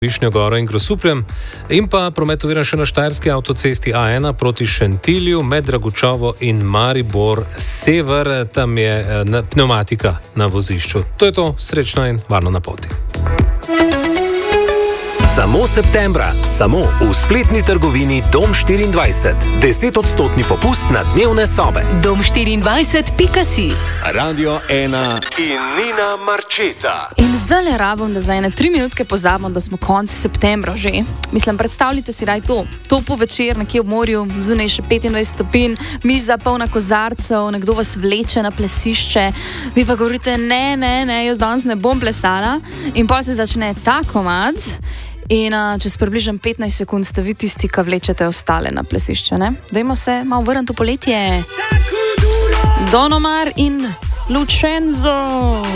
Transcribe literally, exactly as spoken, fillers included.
Višnjo Goro in Grosupljem in pa promet oviran še na štajerski avtocesti A ena proti Šentilju med Dragučovo in Maribor Sever. Tam je eh, pneumatika na vozišču. To je to, srečno in varno na poti. Samo septembra, samo v spletni trgovini Dom štiriindvajset. deset odstotni popust na dnevne sobe. dom štiriindvajset pika si. Radio ena in Nina Marčeta. In zdaj le rabim, da za ene tri minutke pozabimo, da smo konec septembra že. Mislim, predstavljite si raj to. To po večer, nekje v morju, zunaj še petindvajset stopinj, miza polna kozarcev, nekdo vas vleče na plesišče, vi pa govorite, ne, ne, ne, jaz danes ne bom plesala. In pa se začne ta komad. In uh, čez približno petnajst sekund ste vi tisti, ki vlečete ostale na plesišče, ne? Dajmo se malo vrniti v poletje. Don Omar in Lucenzo.